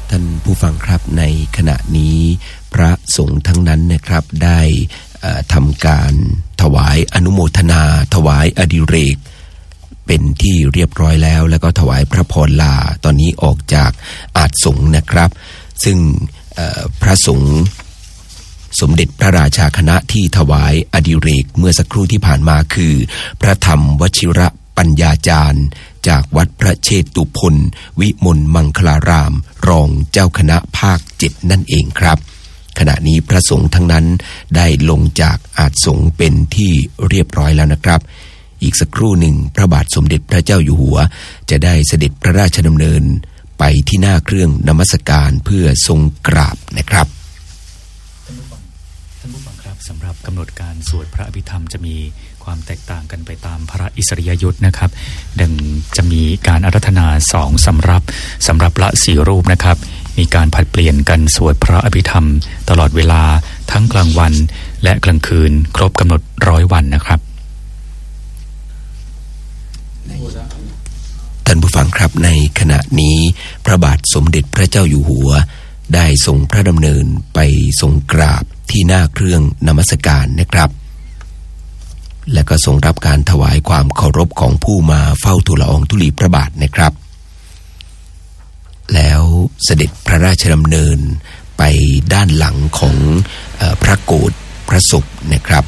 ท่านผู้ฟังครับในขณะนี้พระสงฆ์ทั้งนั้นนะครับได้ทำการถวายอนุโมทนาถวายอดิเรกเป็นที่เรียบร้อยแล้วแล้วก็ถวายพระพรลาตอนนี้ออกจากอาสงฆ์นะครับซึ่งพระสงฆ์สมเด็จพระราชาคณะที่ถวายอดิเรกเมื่อสักครู่ที่ผ่านมาคือพระธรรมวชิระปัญญาจารย์จากวัดพระเชตุพนวิมลมังคลารามรองเจ้าคณะภาค7นั่นเองครับขณะนี้พระสงฆ์ทั้งนั้นได้ลงจากอาสงฆ์เป็นที่เรียบร้อยแล้วนะครับอีกสักครู่หนึ่งพระบาทสมเด็จพระเจ้าอยู่หัวจะได้เสด็จพระราชดำเนินไปที่หน้าเครื่องนมัสการเพื่อทรงกราบนะครับท่านผู้ฟังครับสำหรับกำหนดการสวดพระอภิธรรมจะมีความแตกต่างกันไปตามพระอิสริยยศนะครับดังจะมีการอาราธนา2สำหรับละ4รูปนะครับมีการผลัดเปลี่ยนกันสวดพระอภิธรรมตลอดเวลาทั้งกลางวันและกลางคืนครบกำหนด100 วันนะครับท่านผู้ฟังครับในขณะนี้พระบาทสมเด็จพระเจ้าอยู่หัวได้ทรงพระดำเนินไปทรงกราบที่หน้าเครื่องนมัสการนะครับและก็ทรงรับการถวายความเคารพของผู้มาเฝ้าทูลละอองธุลีพระบาทนะครับแล้วเสด็จพระราชดำเนินไปด้านหลังของพระโกฐพระศพนะครับ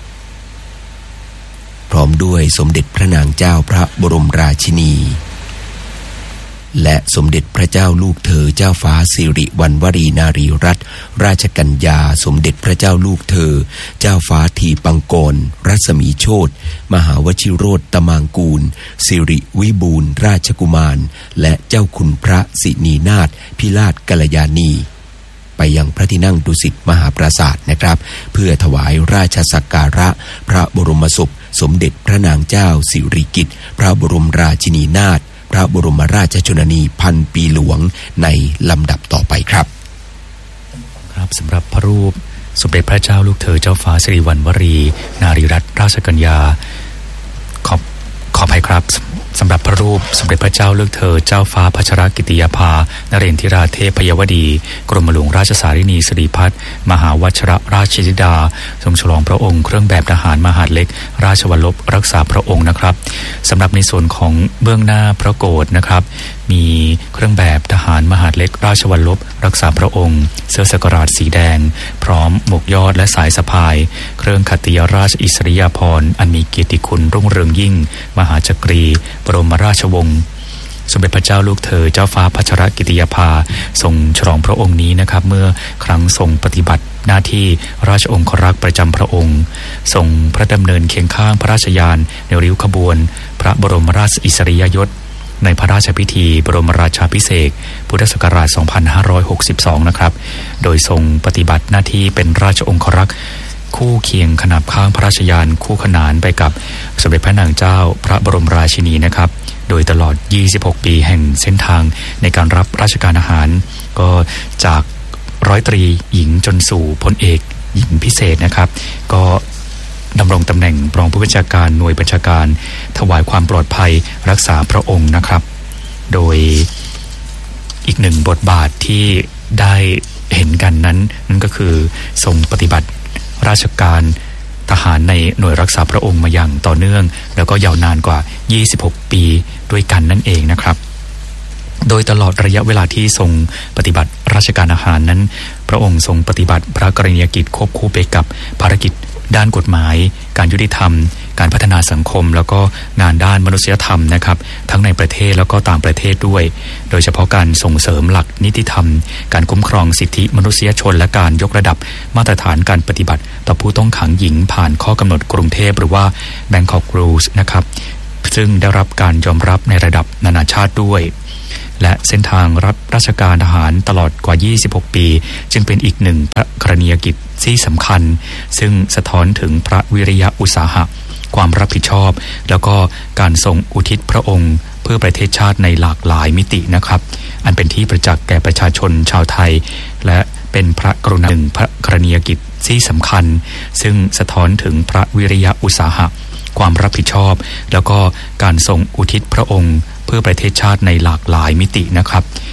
พร้อมด้วยสมเด็จพระนางเจ้าพระบรมราชินีและสมเด็จพระเจ้าลูกเธอเจ้าฟ้าสิริวัณวรีนารีรัตนราชกัญญาสมเด็จพระเจ้าลูกเธอเจ้าฟ้าทีปังกรรัศมีโชติมหาวชิโรจน์ตมางกูลสิริวิบูลย์ราชกุมารและเจ้าคุณพระสินีนาถพิราชกัลยาณีไปยังพระที่นั่งดุสิตมหาปราสาทนะครับเพื่อถวายราชสักการะพระบรมศพสมเด็จพระนางเจ้าสิริกิติ์พระบรมราชินีนาถพระบรมราชชนนีพันปีหลวงในลำดับต่อไปครับครับสำหรับพระรูปสมเด็จพระเจ้าลูกเธอเจ้าฟ้าสิริวัณวรีนารีรัตนราชกัญญาขออภัยครับสำหรับพระรูปสมเด็จพระเจ้าลูกเธอเจ้าฟ้าพัชรกิติยาภานเรนทิราเทพยวดีกรมหลวงราชสารินีสิริพัฒน์มหาวชิรราชธิดาทรงฉลองพระองค์เครื่องแบบทหารมหาดเล็กราชวัลลบรักษาพระองค์นะครับสำหรับในส่วนของเบื้องหน้าพระโกฐนะครับมีเครื่องแบบทหารมหาดเล็กราชวัลลบรักษาพระองค์เสื้อสักราชสีแดงพร้อมหมวกยอดและสายสะพายเครื่องขัตติยราชอิสริยาภรณ์อันมีเกียรติคุณรุ่งเรืองยิ่งมหาจักรีบรมราชวงศ์สมเด็จพระเจ้าลูกเธอเจ้าฟ้าพัชรกิติยาภาทรงฉลองพระองค์นี้นะครับเมื่อครั้งทรงปฏิบัติหน้าที่ราชองครักษ์ประจำพระองค์ทรงพระดำเนินเคียงข้างพระราชยานในริ้วขบวนพระบรมราชอิสริยยศในพระราชพิธีบรมราชาภิเษกพุทธศักราช 2562 นะครับโดยทรงปฏิบัติหน้าที่เป็นราชองครักษ์คู่เคียงขนาบข้างพระราชยานคู่ขนานไปกับสมเด็จพระนางเจ้าพระบรมราชินีนะครับโดยตลอด26 ปีแห่งเส้นทางในการรับราชการอาหารก็จากร้อยตรีหญิงจนสู่พลเอกหญิงพิเศษนะครับก็ดำรงตำแหน่งรองผู้บัญชาการหน่วยบัญชาการถวายความปลอดภัยรักษาพระองค์นะครับโดยอีกหนึ่งบทบาทที่ได้เห็นกันนั่นก็คือทรงปฏิบัติราชการทหารในหน่วยรักษาพระองค์มาอย่างต่อเนื่องแล้วก็ยาวนานกว่า26 ปีด้วยกันนั่นเองนะครับโดยตลอดระยะเวลาที่ทรงปฏิบัติราชการอาหารนั้นพระองค์ทรงปฏิบัติพระกรณียกิจควบคู่ไปกับภารกิจด้านกฎหมายการยุติธรรมการพัฒนาสังคมแล้วก็งานด้านมนุษยธรรมนะครับทั้งในประเทศแล้วก็ต่างประเทศด้วยโดยเฉพาะการส่งเสริมหลักนิติธรรมการคุ้มครองสิทธิมนุษยชนและการยกระดับมาตรฐานการปฏิบัติต่อผู้ต้องขังหญิงผ่านข้อกำหนดกรุงเทพหรือว่า Bangkok Rules นะครับซึ่งได้รับการยอมรับในระดับนานาชาติด้วยและเส้นทางรับราชการทหารตลอดกว่า26 ปีจึงเป็นอีกหนึ่งพระกรณียกิจที่สำคัญซึ่งสะท้อนถึงพระวิริยะอุตสาหะความรับผิดชอบแล้วก็การทรงอุทิศพระองค์เพื่อประเทศชาติในหลากหลายมิตินะครับอันเป็นที่ประจักษ์แก่ประชาชนชาวไทยและเป็นพระกรุณาหนึ่งพระกรณียกิจที่สำคัญซึ่งสะท้อนถึงพระวิริยะอุตสาหะความรับผิดชอบแล้วก็การทรงอุทิศพระองค์เพื่อประเทศชาติในหลากหลายมิตินะครับ